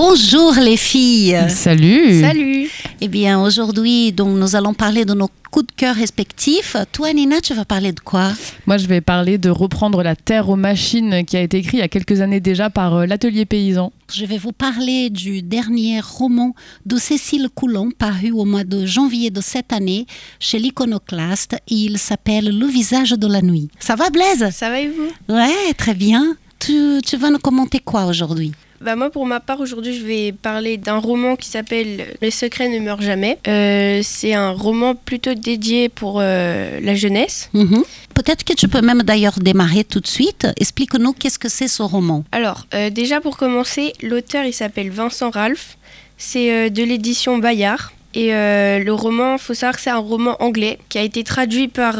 Bonjour les filles. Salut. Salut. Eh bien aujourd'hui donc nous allons parler de nos coups de cœur respectifs. Toi Nina, tu vas parler de quoi? Moi je vais parler de Reprendre la terre aux machines qui a été écrit il y a quelques années déjà par l'Atelier Paysan. Je vais vous parler du dernier roman de Cécile Coulon paru au mois de janvier de cette année chez l'Iconoclaste et il s'appelle Le visage de la nuit. Ça va Blaise? Ça va et vous? Ouais, très bien. Tu vas nous commenter quoi aujourd'hui? Moi, pour ma part, aujourd'hui, je vais parler d'un roman qui s'appelle Les secrets ne meurent jamais. C'est un roman plutôt dédié pour la jeunesse. Peut-être que tu peux même d'ailleurs démarrer tout de suite. Explique-nous qu'est-ce que c'est ce roman. Alors, déjà pour commencer, l'auteur, il s'appelle Vincent Ralph. C'est de l'édition Bayard. Et le roman, il faut savoir que c'est un roman anglais qui a été traduit par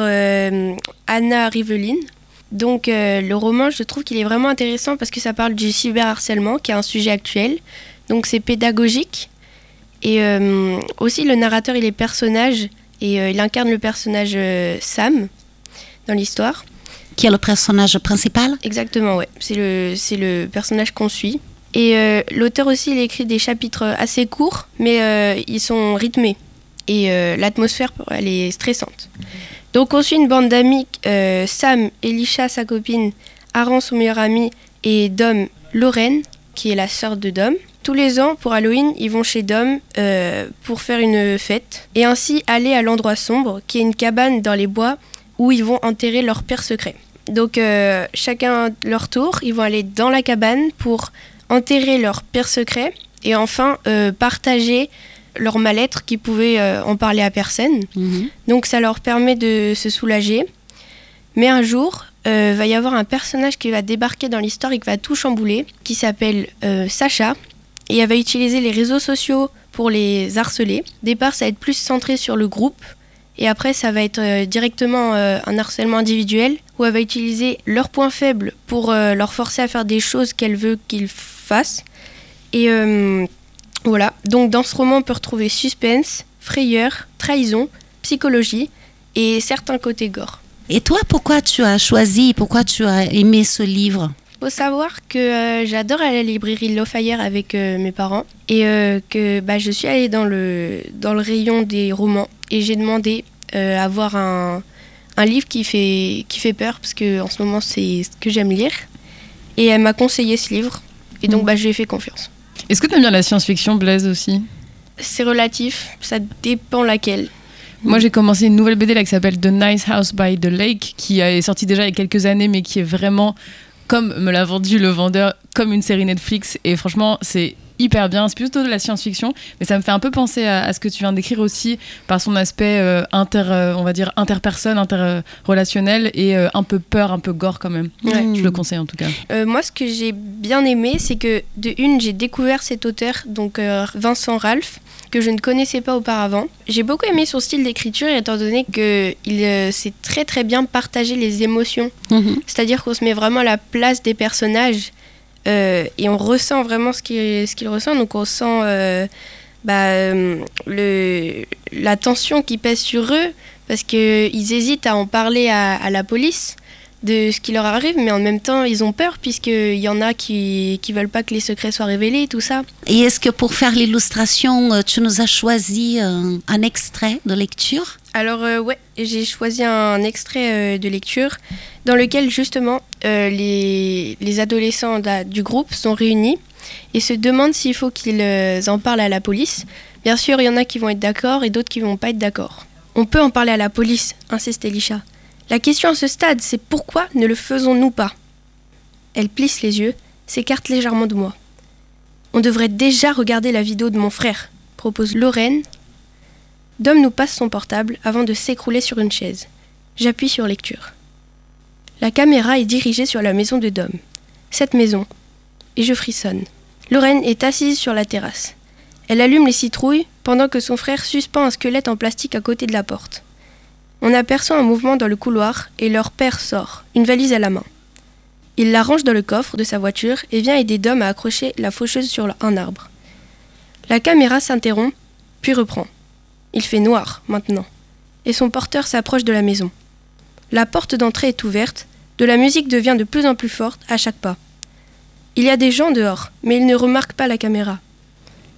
Anna Riveline. Donc le roman, je trouve qu'il est vraiment intéressant parce que ça parle du cyberharcèlement, qui est un sujet actuel. Donc c'est pédagogique. Et aussi le narrateur, il est personnage et il incarne le personnage Sam dans l'histoire. Qui est le personnage principal? Exactement, ouais. C'est le personnage qu'on suit. Et l'auteur aussi, il écrit des chapitres assez courts, mais ils sont rythmés. Et l'atmosphère, elle est stressante. Donc on suit une bande d'amis, Sam, Elisha, sa copine, Aaron, son meilleur ami, et Dom, Lorraine, qui est la sœur de Dom. Tous les ans, pour Halloween, ils vont chez Dom pour faire une fête, et ainsi aller à l'endroit sombre, qui est une cabane dans les bois, où ils vont enterrer leur père secret. Donc chacun leur tour, ils vont aller dans la cabane pour enterrer leur père secret, et enfin partager leur mal-être qui pouvait en parler à personne. Donc ça leur permet de se soulager. Mais un jour, va y avoir un personnage qui va débarquer dans l'histoire et qui va tout chambouler, qui s'appelle Sacha. Et elle va utiliser les réseaux sociaux pour les harceler. Au départ, ça va être plus centré sur le groupe. Et après, ça va être directement un harcèlement individuel, où elle va utiliser leurs points faibles pour leur forcer à faire des choses qu'elle veut qu'ils fassent. Et voilà, donc dans ce roman, on peut retrouver suspense, frayeur, trahison, psychologie et certains côtés gore. Et toi, pourquoi tu as aimé ce livre? Il faut savoir que j'adore aller à la librairie Lofayette avec mes parents et que je suis allée dans le rayon des romans et j'ai demandé à voir un livre qui fait peur parce qu'en ce moment, c'est ce que j'aime lire. Et elle m'a conseillé ce livre et donc je lui ai fait confiance. Est-ce que tu aimes bien la science-fiction, Blaise, aussi? C'est relatif, ça dépend laquelle. Moi, j'ai commencé une nouvelle BD là, qui s'appelle The Nice House by the Lake, qui est sortie déjà il y a quelques années, mais qui est vraiment, comme me l'a vendu le vendeur, comme une série Netflix. Et franchement, c'est hyper bien. C'est plutôt de la science-fiction, mais ça me fait un peu penser à ce que tu viens d'écrire aussi, par son aspect on va dire interpersonne, interrelationnel, et un peu peur, un peu gore quand même. Ouais. Je le conseille en tout cas. Moi, ce que j'ai bien aimé, c'est que de une, j'ai découvert cet auteur, donc Vincent Ralph, que je ne connaissais pas auparavant. J'ai beaucoup aimé son style d'écriture, étant donné qu'il sait très très bien partager les émotions. C'est-à-dire qu'on se met vraiment à la place des personnages et on ressent vraiment ce qu'il ressent. Donc on sent la tension qui pèse sur eux, parce qu'ils hésitent à en parler à la police de ce qui leur arrive, mais en même temps ils ont peur puisqu'il y en a qui veulent pas que les secrets soient révélés, tout ça. Et est-ce que pour faire l'illustration, tu nous as choisi un extrait de lecture? Alors ouais, j'ai choisi un extrait de lecture dans lequel justement les adolescents du groupe sont réunis et se demandent s'il faut qu'ils en parlent à la police. Bien sûr, il y en a qui vont être d'accord et d'autres qui vont pas être d'accord. On peut en parler à la police, insiste Elisha. La question à ce stade, c'est pourquoi ne le faisons-nous pas? Elle plisse les yeux, s'écarte légèrement de moi. On devrait déjà regarder la vidéo de mon frère, propose Lorraine. Dom nous passe son portable avant de s'écrouler sur une chaise. J'appuie sur lecture. La caméra est dirigée sur la maison de Dom. Cette maison. Et je frissonne. Lorraine est assise sur la terrasse. Elle allume les citrouilles pendant que son frère suspend un squelette en plastique à côté de la porte. On aperçoit un mouvement dans le couloir et leur père sort, une valise à la main. Il la range dans le coffre de sa voiture et vient aider Dom à accrocher la faucheuse sur un arbre. La caméra s'interrompt, puis reprend. Il fait noir, maintenant, et son porteur s'approche de la maison. La porte d'entrée est ouverte, de la musique devient de plus en plus forte à chaque pas. Il y a des gens dehors, mais ils ne remarquent pas la caméra.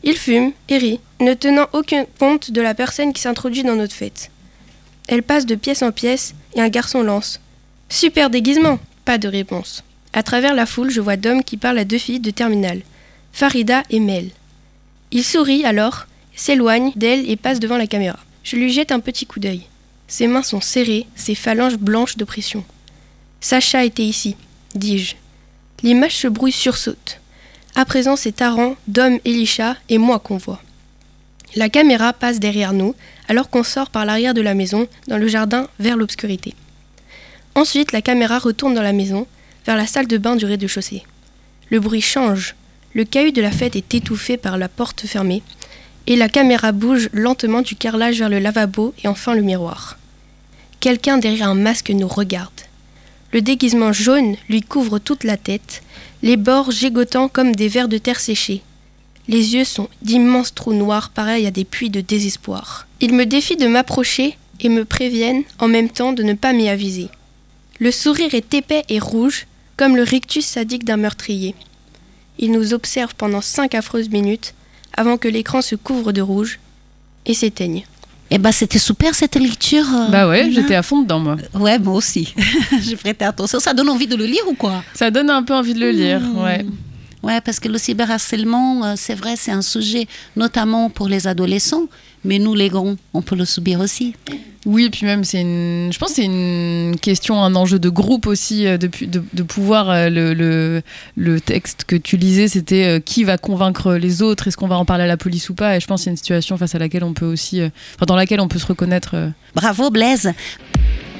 Il fume et rit, ne tenant aucun compte de la personne qui s'introduit dans notre fête. Elle passe de pièce en pièce et un garçon lance « Super déguisement !» Pas de réponse. À travers la foule, je vois Dom qui parle à 2 filles de terminale, Farida et Mel. Il sourit alors, s'éloigne d'elle et passe devant la caméra. Je lui jette un petit coup d'œil. Ses mains sont serrées, ses phalanges blanches de pression. « Sacha était ici, dis-je. » L'image se brouille, sursaute. À présent, c'est Taran, Dom, Elisha et moi qu'on voit. La caméra passe derrière nous, alors qu'on sort par l'arrière de la maison, dans le jardin, vers l'obscurité. Ensuite, la caméra retourne dans la maison, vers la salle de bain du rez-de-chaussée. Le bruit change. Le cahuc de la fête est étouffé par la porte fermée, et la caméra bouge lentement du carrelage vers le lavabo et enfin le miroir. Quelqu'un derrière un masque nous regarde. Le déguisement jaune lui couvre toute la tête, les bords gigotant comme des vers de terre séchés. Les yeux sont d'immenses trous noirs pareils à des puits de désespoir. Ils me défient de m'approcher et me préviennent en même temps de ne pas m'y aviser. Le sourire est épais et rouge, comme le rictus sadique d'un meurtrier. Ils nous observent pendant 5 affreuses minutes, avant que l'écran se couvre de rouge et s'éteigne. Eh ben, c'était super cette lecture. Bah ouais, j'étais à fond dedans, moi. Ouais, moi aussi. J'ai prêté attention. Ça donne envie de le lire ou quoi? Ça donne un peu envie de le lire, ouais. Ouais, parce que le cyberharcèlement, c'est vrai, c'est un sujet notamment pour les adolescents, mais nous, les grands, on peut le subir aussi. Oui, et puis même, je pense que c'est une question, un enjeu de groupe aussi, de pouvoir. Le texte que tu lisais, c'était qui va convaincre les autres, est-ce qu'on va en parler à la police ou pas? Et je pense que c'est une situation face à laquelle on peut aussi, dans laquelle on peut se reconnaître. Bravo Blaise.